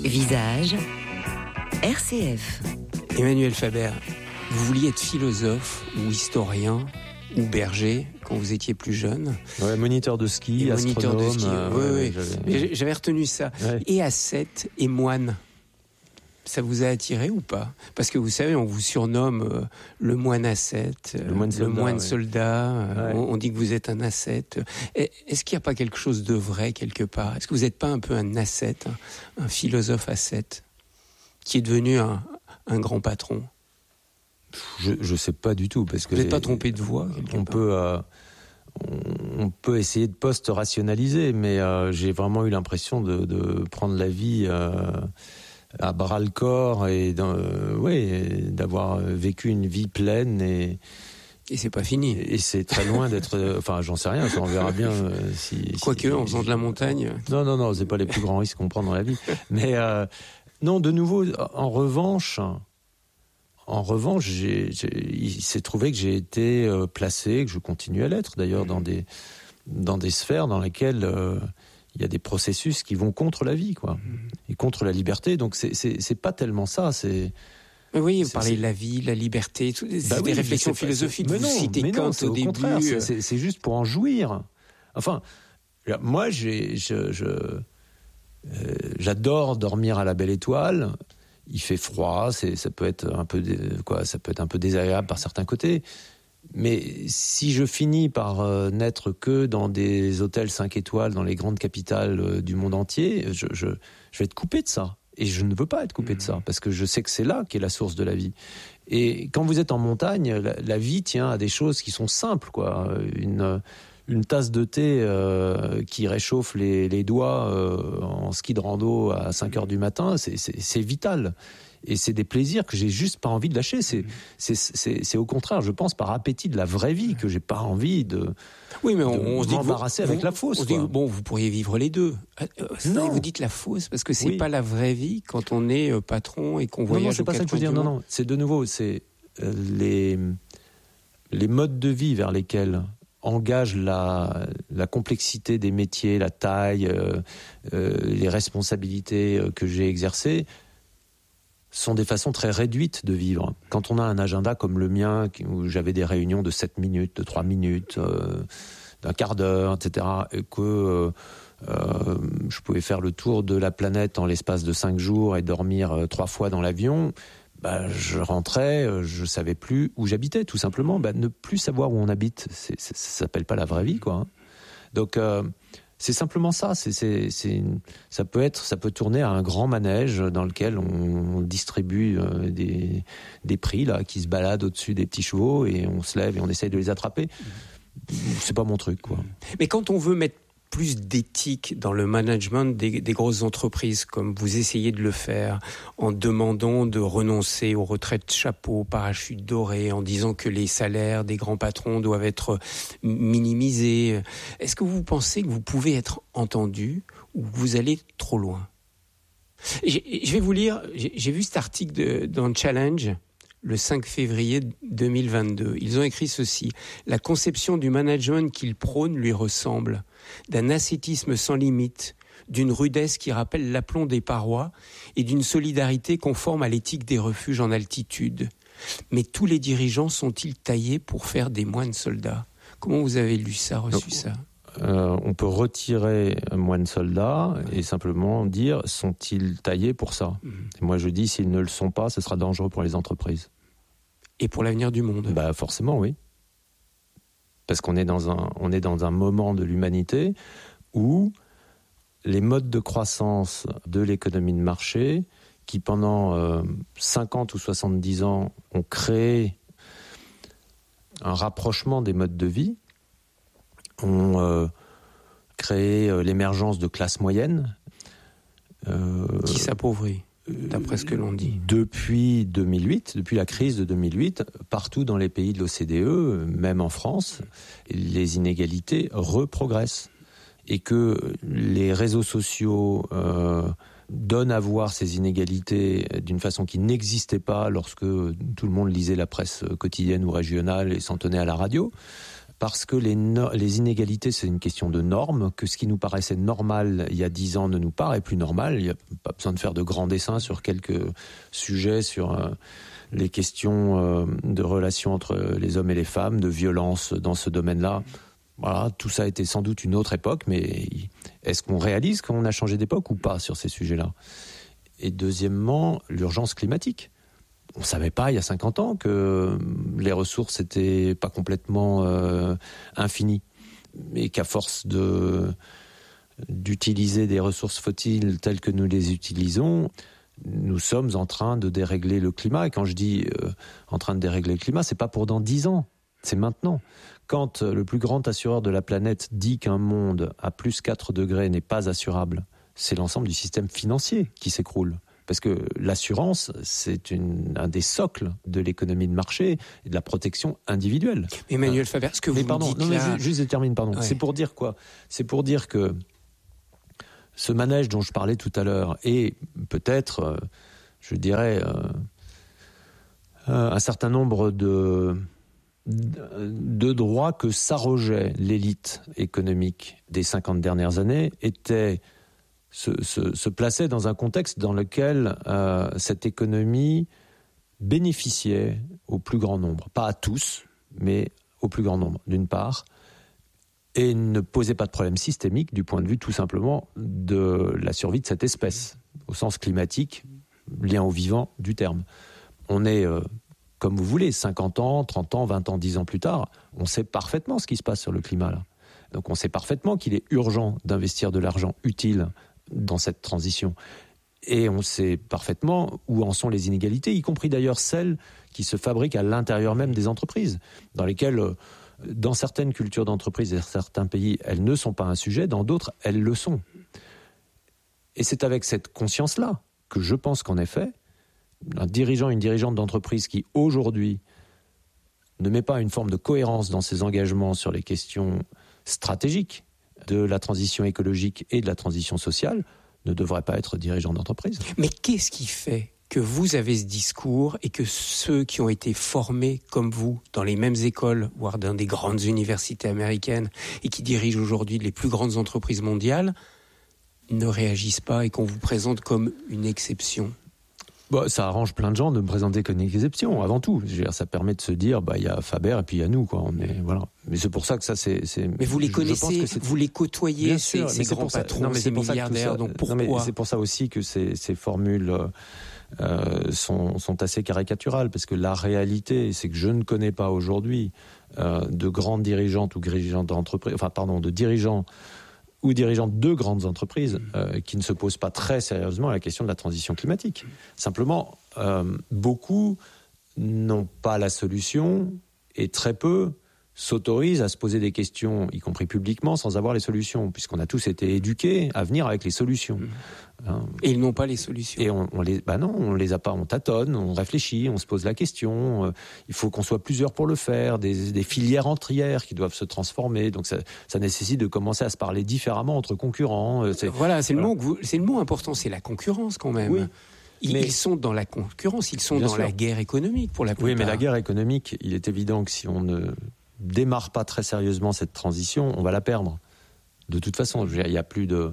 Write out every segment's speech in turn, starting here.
Visage RCF. Emmanuel Faber, vous vouliez être philosophe ou historien ou berger quand vous étiez plus jeune. Ouais, moniteur de ski, astronome. Moniteur de ski, oui. J'avais retenu ça. Ouais. Et ascète et moine. Ça vous a attiré ou pas ? Parce que vous savez, on vous surnomme le moine ascète, le moine soldat. Ouais. On dit que vous êtes un ascète. Est-ce qu'il n'y a pas quelque chose de vrai quelque part ? Est-ce que vous n'êtes pas un peu un ascète, un philosophe ascète, qui est devenu un grand patron ? Je sais pas du tout, parce que vous n'êtes pas trompé de voix. On peut essayer de post-rationaliser, mais j'ai vraiment eu l'impression de prendre la vie à bras le corps et d'avoir vécu une vie pleine et c'est pas fini. Et c'est très loin d'être. Enfin, j'en sais rien. On verra bien Quoique en faisant de la montagne. Non, c'est pas les plus grands risques qu'on prend dans la vie. Mais non, de nouveau, en revanche, il s'est trouvé que j'ai été placé, que je continue à l'être d'ailleurs, dans des sphères dans lesquelles il y a des processus qui vont contre la vie, quoi, et contre la liberté. Donc c'est pas tellement ça. Oui, vous parlez de la vie, la liberté, des réflexions philosophiques. Vous citez Kant au début. Contraire, c'est juste pour en jouir. Enfin, moi, j'adore dormir à la belle étoile. Il fait froid, ça peut être un peu désagréable par certains côtés. Mais si je finis par n'être que dans des hôtels 5 étoiles dans les grandes capitales du monde entier, je vais être coupé de ça. Et je ne veux pas être coupé de ça, parce que je sais que c'est là qu'est la source de la vie. Et quand vous êtes en montagne, la vie tient à des choses qui sont simples, quoi. Une tasse de thé qui réchauffe les doigts en ski de rando à 5 heures du matin, c'est vital. Et c'est des plaisirs que j'ai juste pas envie de lâcher. C'est au contraire, je pense, par appétit de la vraie vie que j'ai pas envie de. Oui, mais on se dit m'embarrasser avec la fausse. On se dit, bon, vous pourriez vivre les deux. Non, vous dites la fausse parce que c'est pas la vraie vie quand on est patron et qu'on voyage. Non, c'est pas ça que je veux dire. Non, c'est de nouveau, c'est les modes de vie vers lesquels engage la complexité des métiers, la taille, les responsabilités que j'ai exercées, sont des façons très réduites de vivre. Quand on a un agenda comme le mien, où j'avais des réunions de 7 minutes, de 3 minutes, d'un quart d'heure, etc., et que je pouvais faire le tour de la planète en l'espace de 5 jours et dormir 3 fois dans l'avion, je rentrais, je savais plus où j'habitais, tout simplement. Ne plus savoir où on habite, ça s'appelle pas la vraie vie, quoi. Donc c'est simplement ça. Ça peut tourner à un grand manège dans lequel on distribue des prix là qui se baladent au-dessus des petits chevaux et on se lève et on essaye de les attraper. C'est pas mon truc, quoi. Mais quand on veut mettre plus d'éthique dans le management des grosses entreprises, comme vous essayez de le faire, en demandant de renoncer aux retraites chapeau, parachute doré, en disant que les salaires des grands patrons doivent être minimisés. Est-ce que vous pensez que vous pouvez être entendu ou que vous allez trop loin ? Je vais vous lire, j'ai vu cet article dans Challenge, le 5 février 2022. Ils ont écrit ceci. « La conception du management qu'ils prônent lui ressemble, d'un ascétisme sans limite, d'une rudesse qui rappelle l'aplomb des parois et d'une solidarité conforme à l'éthique des refuges en altitude. Mais tous les dirigeants sont-ils taillés pour faire des moines soldats ?» Comment vous avez lu ça, reçu ça ? On peut retirer moines soldats et simplement dire « sont-ils taillés pour ça ?» Et moi je dis, s'ils ne le sont pas, ce sera dangereux pour les entreprises. Et pour l'avenir du monde ? Forcément, oui. Parce qu'on est dans un moment de l'humanité où les modes de croissance de l'économie de marché, qui pendant 50 ou 70 ans ont créé un rapprochement des modes de vie, ont créé l'émergence de classes moyennes. Qui s'appauvrit, d'après ce que l'on dit. Depuis 2008, depuis la crise de 2008, partout dans les pays de l'OCDE, même en France, les inégalités reprogressent. Et que les réseaux sociaux donnent à voir ces inégalités d'une façon qui n'existait pas lorsque tout le monde lisait la presse quotidienne ou régionale et s'en tenait à la radio. parce que les inégalités, c'est une question de normes, que ce qui nous paraissait normal il y a 10 ans ne nous paraît plus normal. Il n'y a pas besoin de faire de grands dessins sur quelques sujets, sur les questions de relations entre les hommes et les femmes, de violence dans ce domaine-là. Voilà, tout ça a été sans doute une autre époque, mais est-ce qu'on réalise qu'on a changé d'époque ou pas sur ces sujets-là ? Et deuxièmement, l'urgence climatique. On ne savait pas il y a 50 ans que les ressources n'étaient pas complètement infinies, mais qu'à force d'utiliser des ressources fossiles telles que nous les utilisons, nous sommes en train de dérégler le climat. Et quand je dis en train de dérégler le climat, c'est pas pour dans 10 ans, c'est maintenant. Quand le plus grand assureur de la planète dit qu'un monde à plus 4 degrés n'est pas assurable, c'est l'ensemble du système financier qui s'écroule. Parce que l'assurance, c'est un des socles de l'économie de marché et de la protection individuelle. Emmanuel Faber, ce que vous me dites là... Juste je termine, pardon. Ouais. C'est pour dire quoi ? C'est pour dire que ce manège dont je parlais tout à l'heure est peut-être, je dirais, un certain nombre de droits que s'arrogeait l'élite économique des 50 dernières années se plaçait dans un contexte dans lequel cette économie bénéficiait au plus grand nombre. Pas à tous, mais au plus grand nombre, d'une part, et ne posait pas de problème systémique du point de vue tout simplement de la survie de cette espèce, au sens climatique, lien au vivant du terme. On est, comme vous voulez, 50 ans, 30 ans, 20 ans, 10 ans plus tard, on sait parfaitement ce qui se passe sur le climat là. Donc on sait parfaitement qu'il est urgent d'investir de l'argent utile dans cette transition. Et on sait parfaitement où en sont les inégalités, y compris d'ailleurs celles qui se fabriquent à l'intérieur même des entreprises, dans lesquelles, dans certaines cultures d'entreprise et certains pays, elles ne sont pas un sujet, dans d'autres, elles le sont. Et c'est avec cette conscience-là que je pense qu'en effet, un dirigeant, une dirigeante d'entreprise qui, aujourd'hui, ne met pas une forme de cohérence dans ses engagements sur les questions stratégiques de la transition écologique et de la transition sociale, ne devrait pas être dirigeant d'entreprise. Mais qu'est-ce qui fait que vous avez ce discours et que ceux qui ont été formés comme vous dans les mêmes écoles, voire dans des grandes universités américaines et qui dirigent aujourd'hui les plus grandes entreprises mondiales, ne réagissent pas et qu'on vous présente comme une exception ? Bon, ça arrange plein de gens de me présenter comme une exception, avant tout. Je veux dire, ça permet de se dire, il y a Faber et puis il y a nous, quoi. On est, voilà. Mais c'est pour ça que ça, c'est... Mais vous les connaissez, vous les côtoyez, ces grands patrons, ces milliardaires, donc pourquoi ? Non, mais c'est pour ça aussi que ces formules sont assez caricaturales, parce que la réalité, c'est que je ne connais pas aujourd'hui de grandes dirigeantes ou dirigeantes d'entreprise, de dirigeants ou dirigeantes de grandes entreprises qui ne se posent pas très sérieusement la question de la transition climatique. Simplement, beaucoup n'ont pas la solution et très peu s'autorisent à se poser des questions, y compris publiquement, sans avoir les solutions, puisqu'on a tous été éduqués à venir avec les solutions. Et ils n'ont pas les solutions. Et on les a pas, on tâtonne, on réfléchit, on se pose la question. Il faut qu'on soit plusieurs pour le faire, des filières entières qui doivent se transformer. Donc ça nécessite de commencer à se parler différemment entre concurrents. C'est le mot important, c'est la concurrence quand même. Oui. Ils sont dans la concurrence, ils sont dans la guerre économique pour la plupart. Oui, mais la guerre économique, il est évident que si on ne démarre pas très sérieusement cette transition, on va la perdre. De toute façon, il n'y a plus de...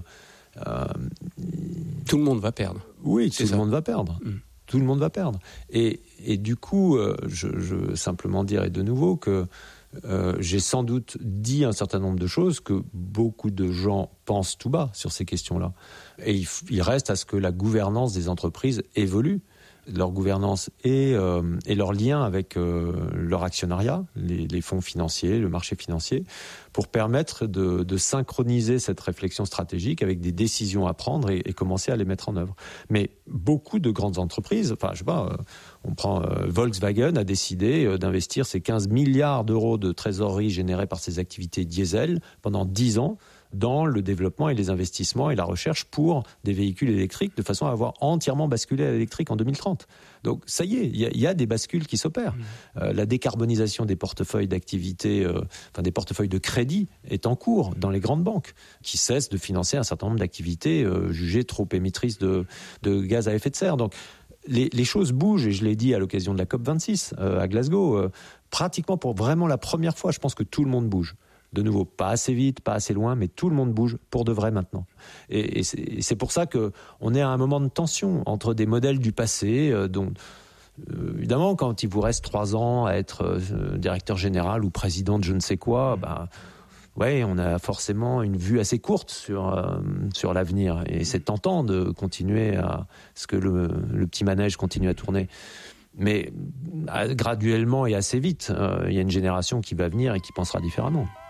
Tout le monde va perdre. Oui, tout le monde va perdre. Tout le monde va perdre. Et du coup, je veux simplement dire de nouveau que j'ai sans doute dit un certain nombre de choses que beaucoup de gens pensent tout bas sur ces questions-là. Et il reste à ce que la gouvernance des entreprises évolue. Leur gouvernance et leur lien avec leur actionnariat, les fonds financiers, le marché financier, pour permettre de synchroniser cette réflexion stratégique avec des décisions à prendre et commencer à les mettre en œuvre. Mais beaucoup de grandes entreprises, on prend Volkswagen a décidé d'investir ses 15 milliards d'euros de trésorerie générés par ses activités diesel pendant 10 ans dans le développement et les investissements et la recherche pour des véhicules électriques, de façon à avoir entièrement basculé à l'électrique en 2030. Donc ça y est, il y a des bascules qui s'opèrent. La décarbonisation des portefeuilles d'activité, des portefeuilles de crédit est en cours dans les grandes banques, qui cessent de financer un certain nombre d'activités jugées trop émettrices de gaz à effet de serre. Donc les choses bougent, et je l'ai dit à l'occasion de la COP26 à Glasgow, pratiquement pour vraiment la première fois, je pense que tout le monde bouge. De nouveau, pas assez vite, pas assez loin, mais tout le monde bouge pour de vrai maintenant. Et c'est pour ça qu'on est à un moment de tension entre des modèles du passé, dont évidemment, quand il vous reste 3 ans à être directeur général ou président de je ne sais quoi, ouais, on a forcément une vue assez courte sur l'avenir. Et c'est tentant de continuer à ce que le petit manège continue à tourner. Mais graduellement et assez vite, il y a une génération qui va venir et qui pensera différemment.